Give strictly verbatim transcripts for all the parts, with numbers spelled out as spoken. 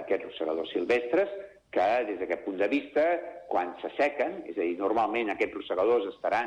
aquests rosegadors silvestres, que des d'aquest punt de vista, quan s'assequen, és a dir, normalment aquests rosegadors estaran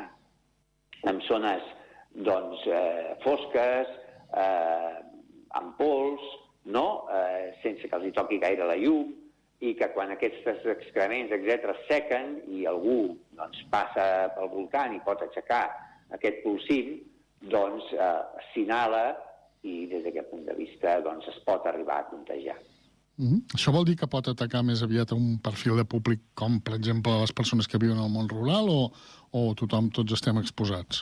en zones doncs, eh, fosques, eh, amb pols, no? eh, sense que els hi toqui gaire la llum, i que quan aquests excrements, etcètera, sequen i algú doncs, passa pel voltant i pot aixecar aquest polsim, doncs eh, s'inhala i des d'aquest punt de vista doncs, es pot arribar a contagiar. Mm-hmm. Això vol dir que pot atacar més aviat un perfil de públic com, per exemple, les persones que viuen al món rural o, o tothom, tots estem exposats?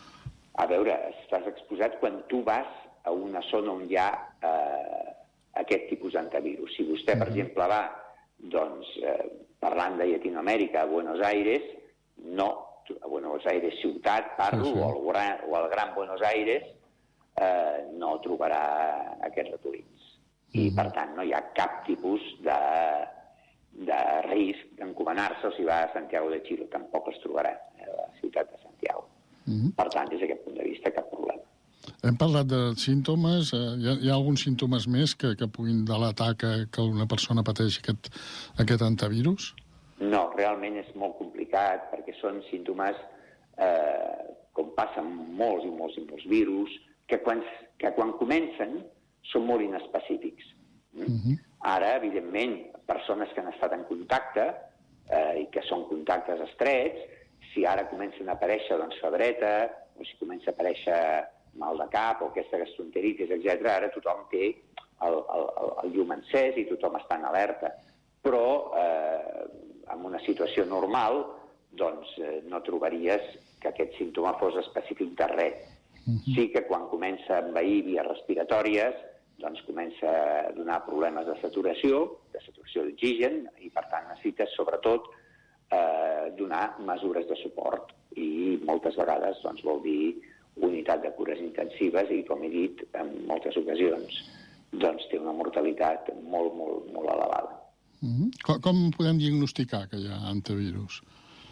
A veure, estàs exposat quan tu vas a una zona on hi ha eh, aquest tipus d'antivirus. Si vostè, per exemple, va, doncs, eh, parlant de Llatinoamèrica, a Buenos Aires, no, a Buenos Aires ciutat, parlo, sí, sí. O, al gran, o al Gran Buenos Aires, eh, no trobarà aquests ratolins. I, mm-hmm. per tant, no hi ha cap tipus de, de risc d'encomanar-se, o si va a Santiago de Chile, tampoc es trobarà a la ciutat de Santiago. Mm-hmm. Per tant, des d'aquest punt de vista, cap problema. Hem parlat de símptomes. Eh, hi, ha, hi ha alguns símptomes més que, que puguin delatar que, que una persona pateixi aquest, aquest antivirus? No, realment és molt complicat, perquè són símptomes, eh, com passa amb molts i molts i molts virus, que quan, que quan comencen són molt inespecífics. Mm? Uh-huh. Ara, evidentment, persones que han estat en contacte eh, i que són contactes estrets, si ara comencen a aparèixer doncs, febreta, o si comença a aparèixer mal de cap o aquesta gastroenteritis, etcètera, ara tothom té el, el, el llum encès i tothom està en alerta. Però eh, en una situació normal doncs, eh, no trobaries que aquest símptoma fos específic de res. Uh-huh. Sí que quan comença a envair vies respiratòries, doncs comença a donar problemes de saturació, de saturació d'oxigen, i per tant necessites sobretot eh, donar mesures de suport. I moltes vegades doncs, vol dir unitat de cures intensives i, com he dit, en moltes ocasions doncs, té una mortalitat molt, molt, molt elevada. Uh-huh. Com, com podem diagnosticar que hi ha antivirus?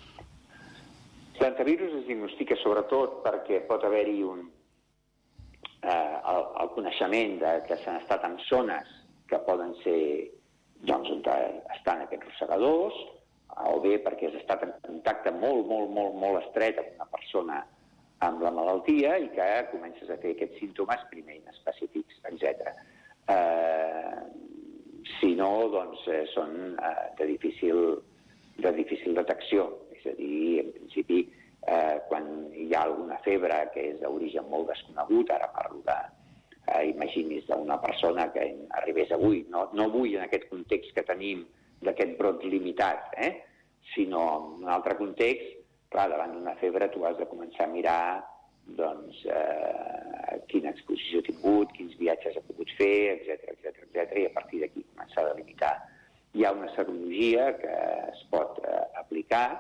L'antivirus es diagnostica sobretot perquè pot haver-hi un, eh, el, el coneixement de que s'han estat en zones que poden ser doncs, on estan aquests rosegadors, o bé perquè has estat en contacte molt, molt, molt, molt estret amb una persona amb la malaltia i que comences a fer aquests símptomes primer inespecífics, etcètera. Eh, si no, doncs, eh, són eh, de, difícil, de difícil detecció. És a dir, en principi, eh, quan hi ha alguna febre que és d'origen molt desconegut, ara parlo de, eh, imaginis d'una persona que arribés avui, no, no avui en aquest context que tenim d'aquest brot limitat, eh, sinó en un altre context, clar, davant d'una febre tu has de començar a mirar doncs, eh, quina exposició ha tingut, quins viatges ha pogut fer, etcètera, etcètera, etcètera, i a partir d'aquí començar a delimitar. Hi ha una serologia que es pot eh, aplicar,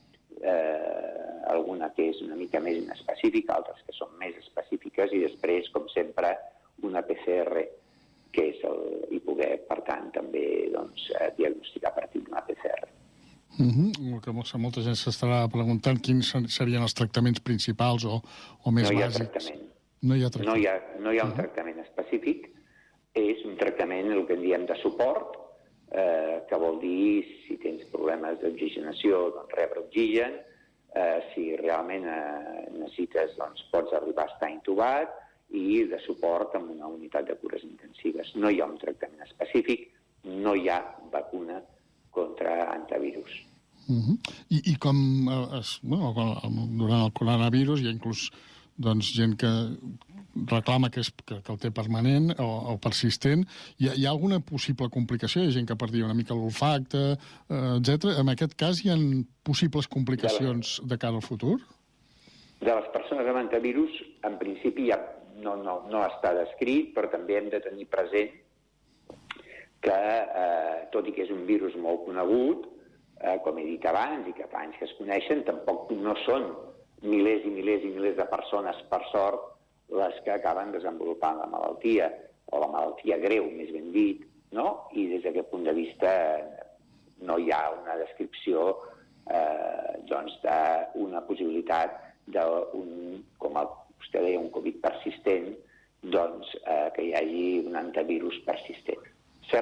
eh, alguna que és una mica més inespecífica, altres que són més específiques, i després, com sempre, una P C R, que és el, i poder, per tant, també doncs, diagnosticar a partir d'una P C R. Uh-huh. Que molta gent s'estarà preguntant quins serien els tractaments principals o, o més no hi ha bàsics. Tractament. No hi ha tractament. No hi ha, no hi ha un uh-huh. tractament específic, és un tractament, el que en diem de suport, eh, que vol dir si tens problemes d'oxigenació, doncs rebre oxigen, eh, si realment eh, necessites, doncs pots arribar a estar intubat, i de suport amb una unitat de cures intensives. No hi ha un tractament específic, no hi ha vacuna contra antivirus. Uh-huh. I, I com es, bueno, durant el coronavirus hi ha inclús doncs, gent que reclama que, és, que, que el té permanent o, o persistent. Hi ha, hi ha alguna possible complicació? Hi ha gent que perdia una mica l'olfacte, eh, etcètera. En aquest cas hi ha possibles complicacions de, la... de cara al futur? De les persones amb antivirus, en principi ja no, no, no està descrit, però també hem de tenir present que, eh, tot i que és un virus molt conegut, eh, com he dit abans, i que fa anys que es coneixen, tampoc no són milers i milers i milers de persones, per sort, les que acaben desenvolupant la malaltia, o la malaltia greu, més ben dit, no? I des d'aquest punt de vista no hi ha una descripció eh, doncs d'una possibilitat d'un, com vostè deia, un Covid persistent, doncs eh, que hi hagi un antivirus persistent.